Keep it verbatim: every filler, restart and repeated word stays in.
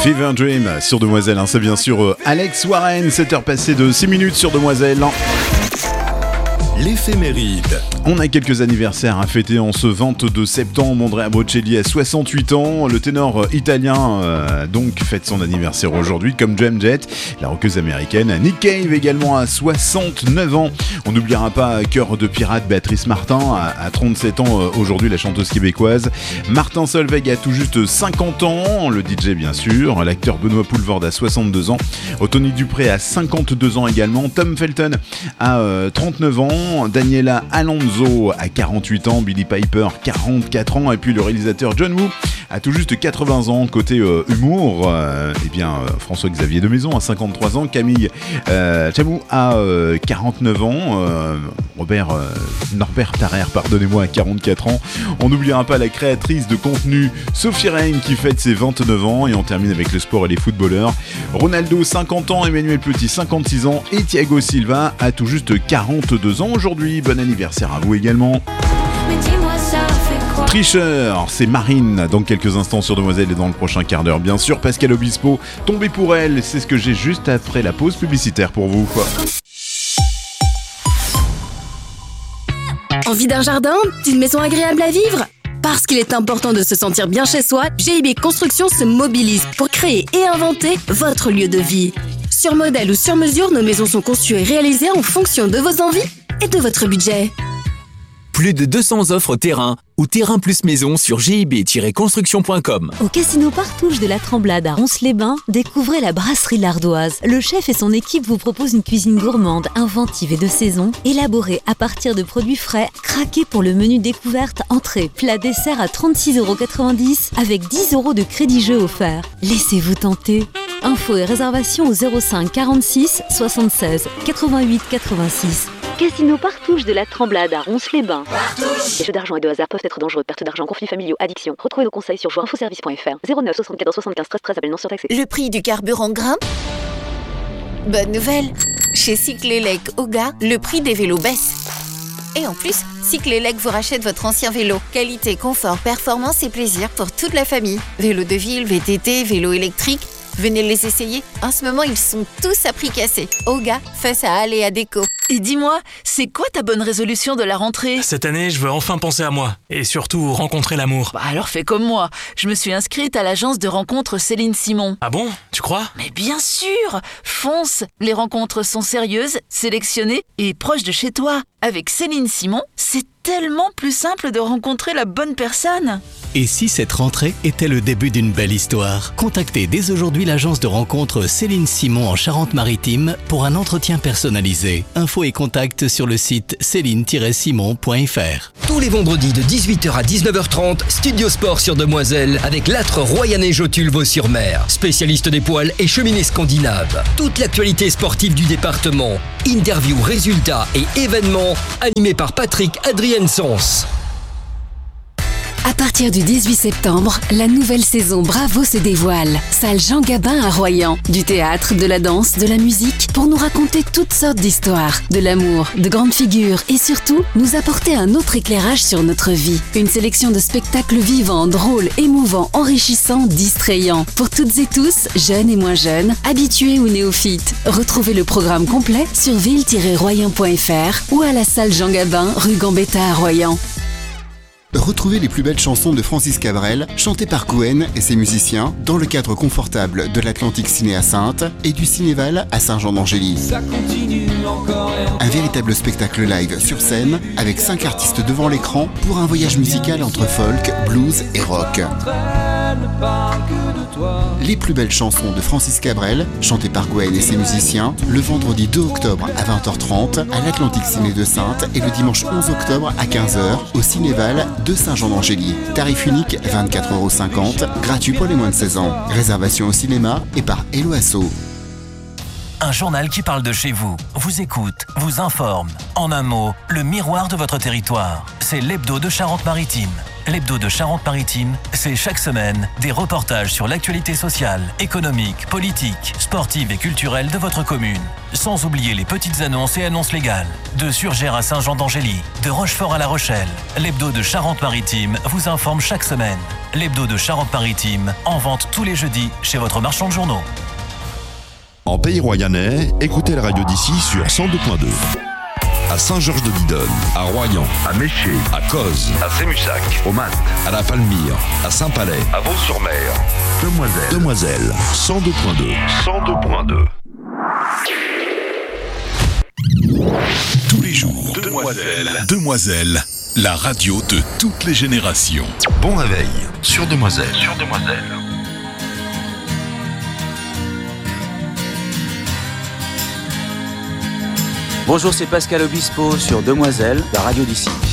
Fever Dream sur Demoiselle, hein, c'est bien sûr euh, Alex Warren, sept heures passées de six minutes sur Demoiselle. L'éphéméride. On a quelques anniversaires à fêter en ce vingt-deux septembre. Andrea Bocelli a soixante-huit ans. Le ténor italien euh, donc fête son anniversaire aujourd'hui, comme Jam Jett, la rockeuse américaine. Nick Cave également à soixante-neuf ans. On n'oubliera pas Cœur de pirate, Béatrice Martin à, à trente-sept ans euh, aujourd'hui, la chanteuse québécoise. Martin Solveig a tout juste cinquante ans, le D J bien sûr. L'acteur Benoît Poulvord a soixante-deux ans. Tony Dupré a cinquante-deux ans également. Tom Felton a euh, trente-neuf ans. Daniela Alonso a quarante-huit ans, Billy Piper quarante-quatre ans et puis le réalisateur John Woo a tout juste quatre-vingts ans. Côté euh, humour, euh, eh bien euh, François-Xavier de Maison a cinquante-trois ans, Camille euh, Chamou a euh, quarante-neuf ans, euh, Robert euh, Norbert Tarrer, pardonnez-moi, a quarante-quatre ans. On n'oubliera pas la créatrice de contenu Sophie Reign qui fête ses vingt-neuf ans et on termine avec le sport et les footballeurs. Ronaldo cinquante ans, Emmanuel Petit cinquante-six ans et Thiago Silva a tout juste quarante-deux ans aujourd'hui. Bon anniversaire à vous également. Mais dis-moi ça fait quoi? Tricheur, c'est Marine dans quelques instants sur Demoiselle et dans le prochain quart d'heure bien sûr. Pascal Obispo, tombé pour elle, c'est ce que j'ai juste après la pause publicitaire pour vous. Envie d'un jardin? D'une maison agréable à vivre? Parce qu'il est important de se sentir bien chez soi, G I B Construction se mobilise pour créer et inventer votre lieu de vie. Sur modèle ou sur mesure, nos maisons sont conçues et réalisées en fonction de vos envies et de votre budget. Plus de deux cents offres terrain ou terrain plus maison sur G I B construction point com. Au Casino Partouche de la Tremblade à Ronces-les-Bains, découvrez la brasserie L'Ardoise. Le chef et son équipe vous proposent une cuisine gourmande, inventive et de saison, élaborée à partir de produits frais, craqués pour le menu découverte, entrée, plat, dessert à trente-six euros quatre-vingt-dix avec dix euros de crédit jeu offert. Laissez-vous tenter. Infos et réservations au zéro cinq quarante-six soixante-seize quatre-vingt-huit quatre-vingt-six. Casino Partouche de la Tremblade à Ronces-les-Bains. Les jeux d'argent et de hasard peuvent être dangereux. Perte d'argent, conflits familiaux, addiction. Retrouvez nos conseils sur jouinfoservice point f r. zéro neuf soixante-quatorze soixante-quinze treize treize. Appel non surtaxé. Le prix du carburant grimpe. Bonne nouvelle. Chez Cyclélec Oga, le prix des vélos baisse. Et en plus, Cyclélec vous rachète votre ancien vélo. Qualité, confort, performance et plaisir pour toute la famille. Vélo de ville, V T T, vélo électrique. Venez les essayer. En ce moment, ils sont tous à prix cassé. Oga, face à Aléa Déco. Et dis-moi, c'est quoi ta bonne résolution de la rentrée? Cette année, je veux enfin penser à moi. Et surtout, rencontrer l'amour. Bah alors fais comme moi. Je me suis inscrite à l'agence de rencontres Céline Simon. Ah bon? Tu crois? Mais bien sûr! Fonce! Les rencontres sont sérieuses, sélectionnées et proches de chez toi. Avec Céline Simon, c'est tellement plus simple de rencontrer la bonne personne. Et si cette rentrée était le début d'une belle histoire? Contactez dès aujourd'hui l'agence de rencontres Céline Simon en Charente-Maritime pour un entretien personnalisé. Infos et contacts sur le site céline tiret simon point f r. Tous les vendredis de dix-huit heures à dix-neuf heures trente, Studio Sport sur Demoiselle avec l'âtre Royanais Jotul Vaux-sur-Mer, spécialiste des poils et cheminées scandinaves. Toute l'actualité sportive du département, interviews, résultats et événements animés par Patrick Adrien-Sens. À partir du dix-huit septembre, la nouvelle saison Bravo se dévoile. Salle Jean Gabin à Royan. Du théâtre, de la danse, de la musique, pour nous raconter toutes sortes d'histoires, de l'amour, de grandes figures et surtout, nous apporter un autre éclairage sur notre vie. Une sélection de spectacles vivants, drôles, émouvants, enrichissants, distrayants. Pour toutes et tous, jeunes et moins jeunes, habitués ou néophytes. Retrouvez le programme complet sur ville tiret royan point f r ou à la salle Jean Gabin, rue Gambetta à Royan. Retrouvez les plus belles chansons de Francis Cabrel, chantées par Cohen et ses musiciens, dans le cadre confortable de l'Atlantique Ciné à Saintes et du Cinéval à Saint-Jean-d'Angély. Un véritable spectacle live sur scène, avec cinq artistes devant l'écran pour un voyage musical entre folk, blues et rock. Les plus belles chansons de Francis Cabrel, chantées par Gwen et ses musiciens, le vendredi deux octobre à vingt heures trente à l'Atlantique Ciné de Saintes et le dimanche onze octobre à quinze heures au Cinéval de Saint-Jean-d'Angély. Tarif unique vingt-quatre euros cinquante, gratuit pour les moins de seize ans. Réservation au cinéma et par Hello Asso. Un journal qui parle de chez vous, vous écoute, vous informe. En un mot, le miroir de votre territoire. C'est l'hebdo de Charente-Maritime. l'hebdo de Charente-Maritime, c'est chaque semaine des reportages sur l'actualité sociale, économique, politique, sportive et culturelle de votre commune. Sans oublier les petites annonces et annonces légales. De Surgères à Saint-Jean-d'Angély, de Rochefort à La Rochelle, l'hebdo de Charente-Maritime vous informe chaque semaine. L'hebdo de Charente-Maritime, en vente tous les jeudis chez votre marchand de journaux. En Pays Royannais, écoutez la radio d'ici sur cent deux point deux. À Saint-Georges-de-Didonne, à Royan, à Méché, à Cozes, à Sémussac, au Mat, à La Palmyre, à Saint-Palais, à Vaux-sur-Mer, Demoiselle, Demoiselle, cent deux point deux. cent deux point deux. Tous les jours, Demoiselle, Demoiselle, la radio de toutes les générations. Bon réveil sur Demoiselle. Sur Demoiselle. Bonjour, c'est Pascal Obispo sur Demoiselle, la radio d'ici.